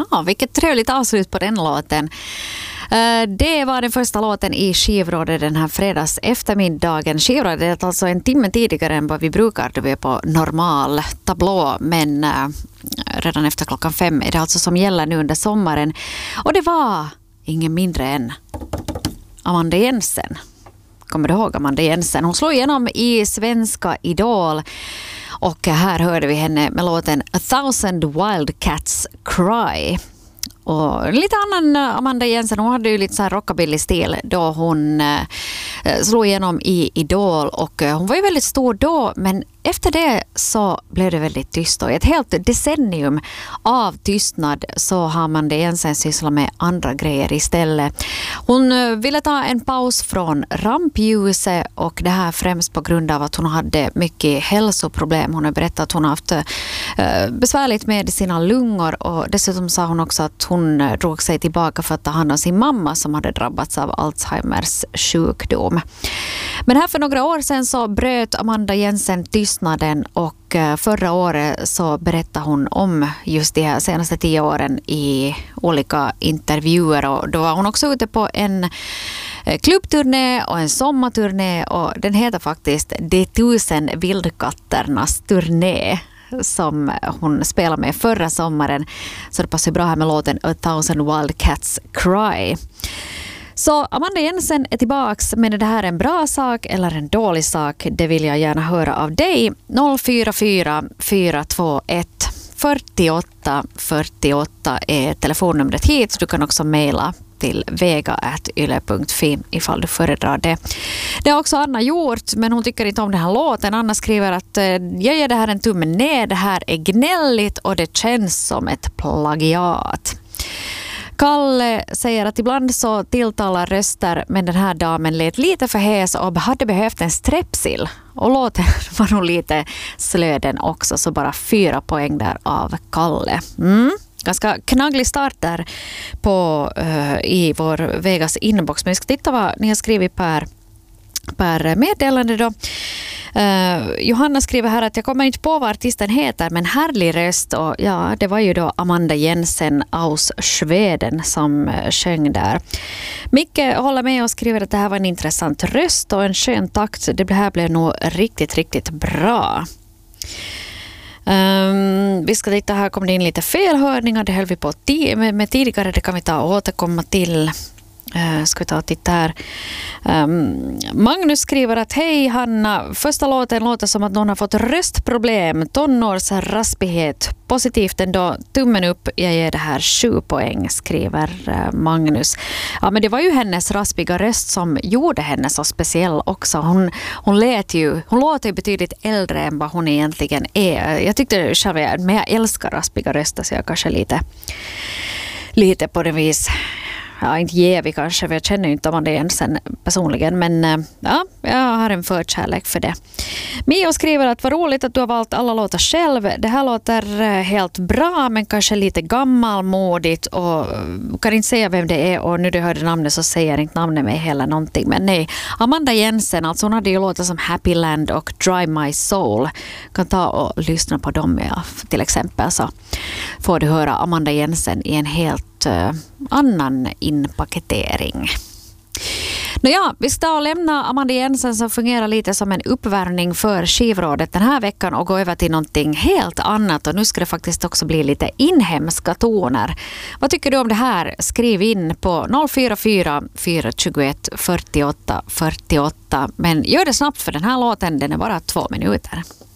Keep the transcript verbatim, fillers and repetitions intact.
Ja, vilket trevligt avslut på den låten. Det var den första låten i Skivrådet den här fredags eftermiddagen. Skivrådet är alltså en timme tidigare än vad vi brukar då vi är på normal tablå, men redan efter klockan fem är det alltså som gäller nu under sommaren. Och det var ingen mindre än Amanda Jensen. Kommer du ihåg Amanda Jensen? Hon slog igenom i Svenska Idol. Och här hörde vi henne med låten A Thousand Wildcats Cry. Och lite annan Amanda Jensen, hon hade ju lite så här rockabilly-stil då hon eh, slog igenom i Idol. Och eh, hon var ju väldigt stor då, men efter det så blev det väldigt tyst. Och ett helt decennium av tystnad så har Amanda Jensen sysslat med andra grejer istället. Hon eh, ville ta en paus från rampljuset, och det här främst på grund av att hon hade mycket hälsoproblem. Hon har berättat att hon har haft eh, besvärligt med sina lungor, och dessutom sa hon också att hon drog sig tillbaka för att ta hand om sin mamma som hade drabbats av Alzheimers sjukdom. Men här för några år sedan så bröt Amanda Jensen tystnaden, och förra året så berättade hon om just de här senaste tio åren i olika intervjuer, och då var hon också ute på en klubbturné och en sommarturné, och den heter faktiskt De tusen vildkatternas turné som hon spelade med förra sommaren, så det passar bra här med låten A Thousand Wildcats Cry. Så Amanda Jensen är tillbaks, men är det här en bra sak eller en dålig sak? Det vill jag gärna höra av dig. noll fyra fyra fyra två ett fyrtioåtta fyrtioåtta är telefonnumret hit, så du kan också mejla till vega at yle punkt fi ifall du föredrar det. Det har också Anna gjort, men hon tycker inte om den här låten. Anna skriver att jag ger det här en tumme ner, det här är gnälligt och det känns som ett plagiat. Kalle säger att ibland så tilltalar röster, men den här damen lät lite för hes och hade behövt en strepsil. Och låten var nog lite slöden också, så bara fyra poäng där av Kalle. Mm. Ganska knagglig start där på, uh, i vår Vegas inbox. Men vi ska titta vad ni har skrivit per, per meddelande då. Uh, Johanna skriver här att jag kommer inte på vad artisten heter, men härlig röst, och ja, det var ju då Amanda Jensen aus Schweden som uh, sjöng där. Micke håller med och skriver att det här var en intressant röst och en skön takt. Det här blev nog riktigt, riktigt bra. Um, vi ska titta, här kommer det in lite felhörningar, det höll vi på t- med, med tidigare, det kan vi ta och återkomma till. Uh, ska vi ta och titta här. Um, Magnus skriver att hej Hanna, första låten låter som att någon har fått röstproblem, tonårs raspighet, positivt ändå, tummen upp, jag ger det här sju poäng, skriver uh, Magnus. Ja, men det var ju hennes raspiga röst som gjorde henne så speciell också. Hon, hon lät ju, hon låter ju betydligt äldre än vad hon egentligen är. Jag tyckte själv, men jag älskar raspiga röster, så jag kanske lite lite på det vis. Ja, inte jävig kanske, för jag känner ju inte Amanda Jensen personligen, men ja, jag har en förkärlek för det. Mio skriver att vad roligt att du har valt alla låtar själv. Det här låter helt bra, men kanske lite gammalmodigt, och kan inte säga vem det är, och nu du hörde namnet så säger inte namnet mig heller någonting. Men nej, Amanda Jensen, alltså hon hade ju låtar som Happy Land och Dry My Soul. Kan ta och lyssna på dem, ja, till exempel, så får du höra Amanda Jensen i en helt Uh, annan inpaketering. Nåja, vi ska lämna Amanda Jensen som fungerar lite som en uppvärmning för Skivrådet den här veckan och gå över till någonting helt annat, och nu ska det faktiskt också bli lite inhemska toner. Vad tycker du om det här? Skriv in på noll fyra fyra fyra två ett fyrtioåtta fyrtioåtta, men gör det snabbt för den här låten, den är bara två minuter.